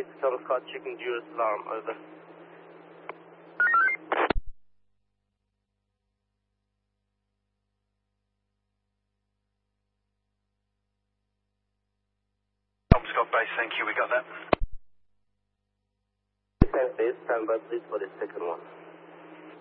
Tom Scott checking Juris alarm, over. Tom Scott base, thank you, we got that. Stand by please for the second one.